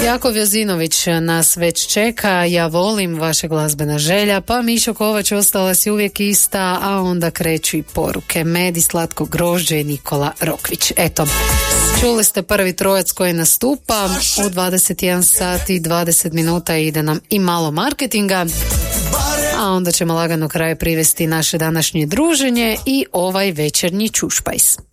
Jakov Jozinović nas već čeka, ja volim vaša glazbena želja, pa Mišo Kovač ostala si uvijek ista, a onda kreću i poruke. Med i slatko grožđe i Nikola Rokvić. Eto, čuli ste prvi trojac koji nastupa, u 21 sat i 20 minuta ide nam i malo marketinga, a onda ćemo lagano kraj privesti naše današnje druženje i ovaj večernji čušpajs.